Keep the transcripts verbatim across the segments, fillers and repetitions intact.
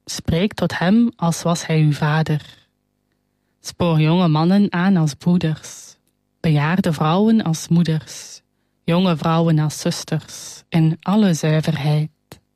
spreek tot hem als was hij uw vader. Spoor jonge mannen aan als broeders, bejaarde vrouwen als moeders, jonge vrouwen als zusters, in alle zuiverheid.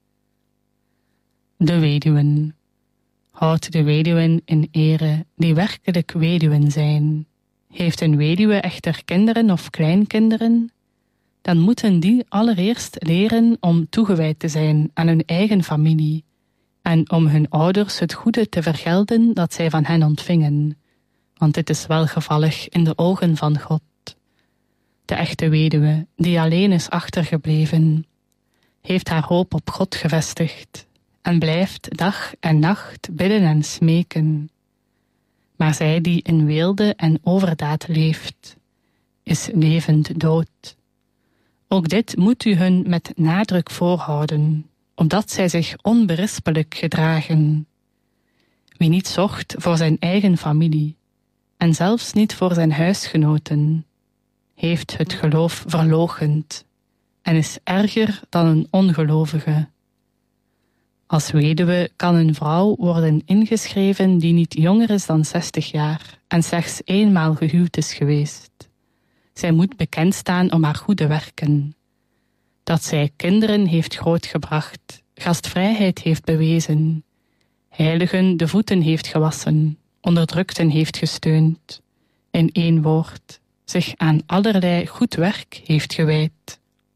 De weduwen. Houd de weduwen in ere, die werkelijk weduwen zijn. Heeft een weduwe echter kinderen of kleinkinderen, dan moeten die allereerst leren om toegewijd te zijn aan hun eigen familie en om hun ouders het goede te vergelden dat zij van hen ontvingen, want dit is welgevallig in de ogen van God. De echte weduwe, die alleen is achtergebleven, heeft haar hoop op God gevestigd en blijft dag en nacht bidden en smeken. Maar zij die in weelde en overdaad leeft, is levend dood. Ook dit moet u hun met nadruk voorhouden, opdat zij zich onberispelijk gedragen. Wie niet zorgt voor zijn eigen familie, en zelfs niet voor zijn huisgenoten, heeft het geloof verloochend en is erger dan een ongelovige. Als weduwe kan een vrouw worden ingeschreven die niet jonger is dan zestig jaar en slechts eenmaal gehuwd is geweest. Zij moet bekend staan om haar goede werken. Dat zij kinderen heeft grootgebracht, gastvrijheid heeft bewezen, heiligen de voeten heeft gewassen, onderdrukten heeft gesteund, in één woord, zich aan allerlei goed werk heeft gewijd.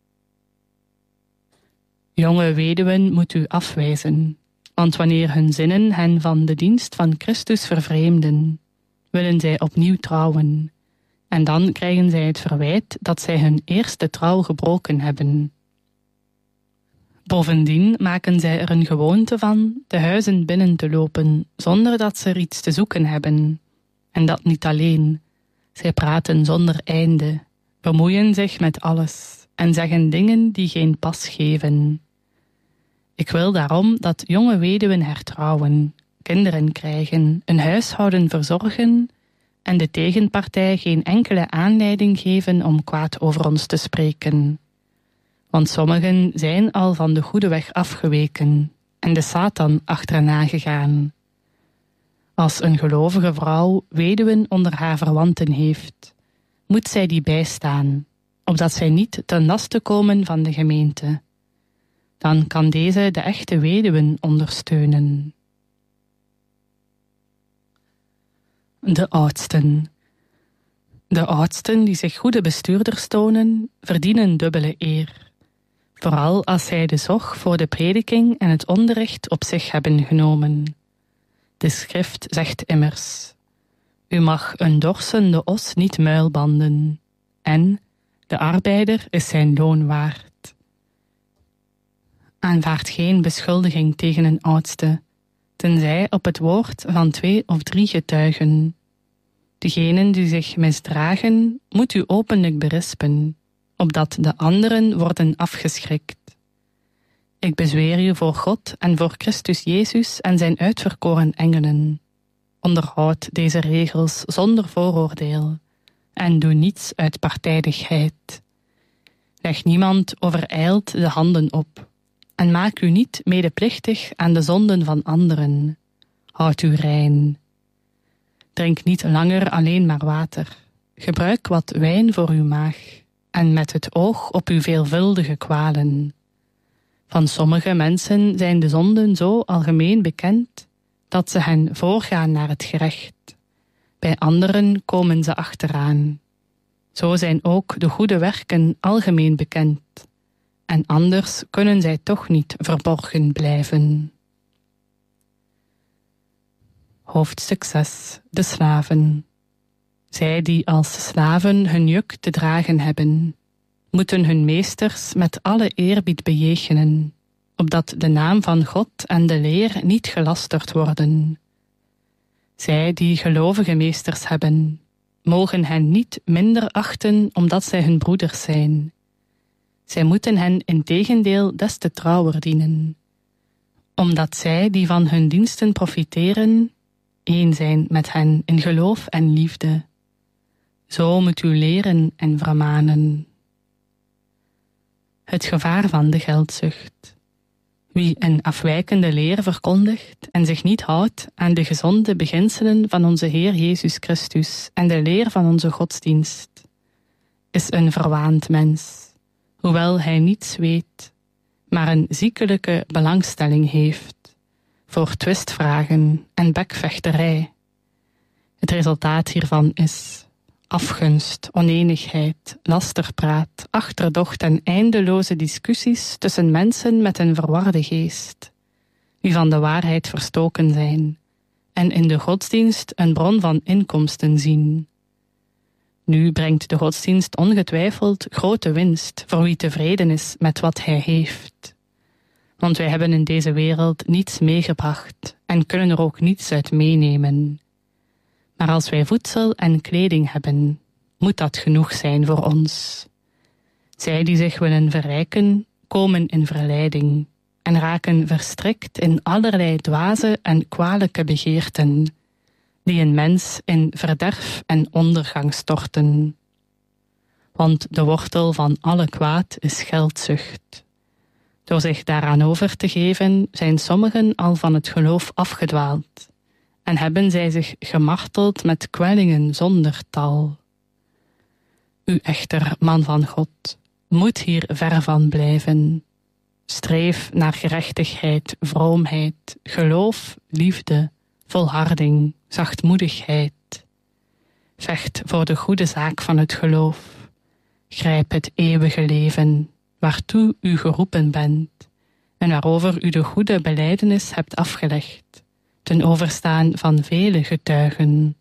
Jonge weduwen moet u afwijzen, want wanneer hun zinnen hen van de dienst van Christus vervreemden, willen zij opnieuw trouwen, en dan krijgen zij het verwijt dat zij hun eerste trouw gebroken hebben. Bovendien maken zij er een gewoonte van de huizen binnen te lopen, zonder dat ze er iets te zoeken hebben. En dat niet alleen. Zij praten zonder einde, bemoeien zich met alles en zeggen dingen die geen pas geven. Ik wil daarom dat jonge weduwen hertrouwen, kinderen krijgen, een huishouden verzorgen en de tegenpartij geen enkele aanleiding geven om kwaad over ons te spreken. Want sommigen zijn al van de goede weg afgeweken en de Satan achterna gegaan. Als een gelovige vrouw weduwen onder haar verwanten heeft, moet zij die bijstaan, opdat zij niet ten laste komen van de gemeente. Dan kan deze de echte weduwen ondersteunen. De oudsten. De oudsten die zich goede bestuurders tonen, verdienen dubbele eer. Vooral als zij de zorg voor de prediking en het onderricht op zich hebben genomen. De schrift zegt immers: u mag een dorsende os niet muilbanden, en de arbeider is zijn loon waard. Aanvaard geen beschuldiging tegen een oudste, tenzij op het woord van twee of drie getuigen. Degenen die zich misdragen, moet u openlijk berispen, opdat de anderen worden afgeschrikt. Ik bezweer u voor God en voor Christus Jezus en zijn uitverkoren engelen. Onderhoud deze regels zonder vooroordeel en doe niets uit partijdigheid. Leg niemand overijld de handen op en maak u niet medeplichtig aan de zonden van anderen. Houd u rein. Drink niet langer alleen maar water. Gebruik wat wijn voor uw maag en met het oog op uw veelvuldige kwalen. Van sommige mensen zijn de zonden zo algemeen bekend dat ze hen voorgaan naar het gerecht. Bij anderen komen ze achteraan. Zo zijn ook de goede werken algemeen bekend. En anders kunnen zij toch niet verborgen blijven. Hoofdstuk zes. De slaven. Zij die als slaven hun juk te dragen hebben, moeten hun meesters met alle eerbied bejegenen, opdat de naam van God en de leer niet gelasterd worden. Zij die gelovige meesters hebben, mogen hen niet minder achten omdat zij hun broeders zijn. Zij moeten hen integendeel des te trouwer dienen, omdat zij die van hun diensten profiteren, één zijn met hen in geloof en liefde. Zo moet u leren en vermanen. Het gevaar van de geldzucht. Wie een afwijkende leer verkondigt en zich niet houdt aan de gezonde beginselen van onze Heer Jezus Christus en de leer van onze godsdienst, is een verwaand mens, hoewel hij niets weet, maar een ziekelijke belangstelling heeft voor twistvragen en bekvechterij. Het resultaat hiervan is afgunst, oneenigheid, lasterpraat, achterdocht en eindeloze discussies tussen mensen met een verwarde geest, die van de waarheid verstoken zijn en in de godsdienst een bron van inkomsten zien. Nu brengt de godsdienst ongetwijfeld grote winst voor wie tevreden is met wat hij heeft. Want wij hebben in deze wereld niets meegebracht en kunnen er ook niets uit meenemen. Maar als wij voedsel en kleding hebben, moet dat genoeg zijn voor ons. Zij die zich willen verrijken, komen in verleiding en raken verstrikt in allerlei dwaze en kwalijke begeerten, die een mens in verderf en ondergang storten. Want de wortel van alle kwaad is geldzucht. Door zich daaraan over te geven, zijn sommigen al van het geloof afgedwaald en hebben zij zich gemarteld met kwellingen zonder tal. U echter, man van God, moet hier ver van blijven. Streef naar gerechtigheid, vroomheid, geloof, liefde, volharding, zachtmoedigheid. Vecht voor de goede zaak van het geloof. Grijp het eeuwige leven, waartoe u geroepen bent, en waarover u de goede belijdenis hebt afgelegd, ten overstaan van vele getuigen.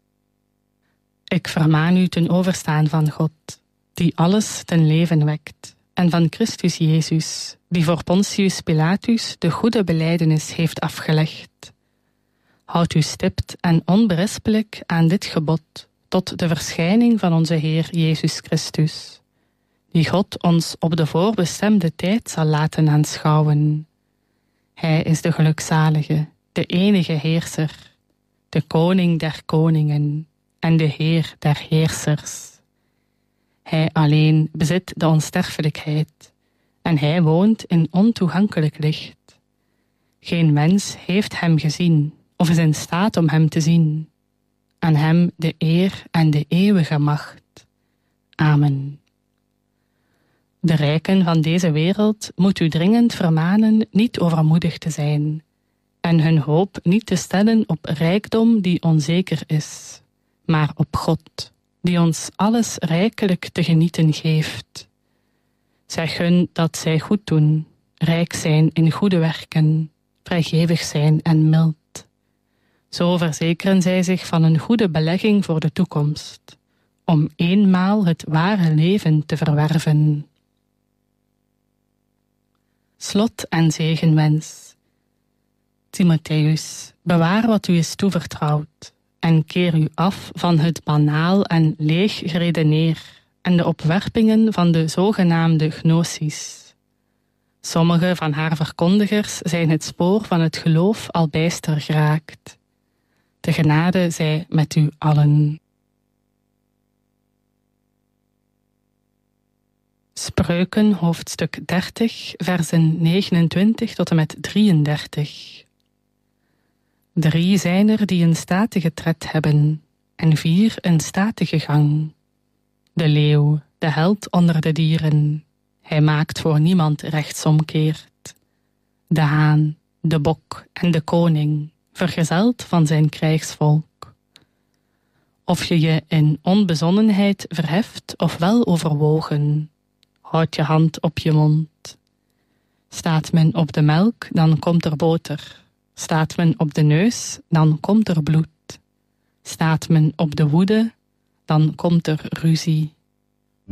Ik vermaan u ten overstaan van God, die alles ten leven wekt, en van Christus Jezus, die voor Pontius Pilatus de goede belijdenis heeft afgelegd. Houd u stipt en onberispelijk aan dit gebod, tot de verschijning van onze Heer Jezus Christus, die God ons op de voorbestemde tijd zal laten aanschouwen. Hij is de gelukzalige, de enige heerser, de koning der koningen en de Heer der heersers. Hij alleen bezit de onsterfelijkheid en hij woont in ontoegankelijk licht. Geen mens heeft hem gezien of is in staat om hem te zien. Aan hem de eer en de eeuwige macht. Amen. De rijken van deze wereld moet u dringend vermanen niet overmoedig te zijn en hun hoop niet te stellen op rijkdom die onzeker is, maar op God, die ons alles rijkelijk te genieten geeft. Zeg hun dat zij goed doen, rijk zijn in goede werken, vrijgevig zijn en mild. Zo verzekeren zij zich van een goede belegging voor de toekomst, om eenmaal het ware leven te verwerven. Slot en zegenwens. Timotheus, bewaar wat u is toevertrouwd en keer u af van het banaal en leeg geredeneer en de opwerpingen van de zogenaamde gnosis. Sommige van haar verkondigers zijn het spoor van het geloof al bijster geraakt. De genade zij met u allen. Spreuken, hoofdstuk dertig, versen negenentwintig tot en met drieëndertig. Drie zijn er die een statige tred hebben, en vier een statige gang. De leeuw, de held onder de dieren, hij maakt voor niemand rechtsomkeert. De haan, de bok en de koning, vergezeld van zijn krijgsvolk. Of je je in onbezonnenheid verheft of wel overwogen, houd je hand op je mond. Staat men op de melk, dan komt er boter. Staat men op de neus, dan komt er bloed. Staat men op de woede, dan komt er ruzie.